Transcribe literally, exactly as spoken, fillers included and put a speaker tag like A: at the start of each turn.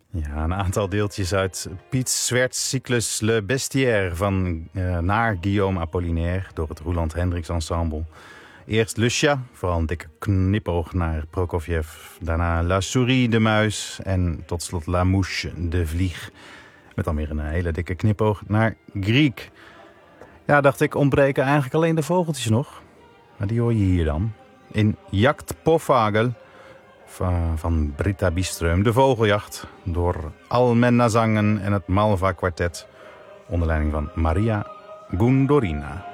A: Ja, een aantal deeltjes uit Piet Swerts cyclus Le Bestiaire van uh, naar Guillaume Apollinaire door het Roeland Hendricks Ensemble. Eerst Le Chat, vooral een dikke knipoog naar Prokofjev. Daarna La Souris, de muis. En tot slot La Mouche, de vlieg. Met dan weer een hele dikke knipoog naar Grieg. Ja, dacht ik, ontbreken eigenlijk alleen de vogeltjes nog. Maar die hoor je hier dan. In Jagd på Vogel van Britta Byström. De vogeljacht door Almenna Zangen en het Malva Kwartet. Onder leiding van Maria Gundorina.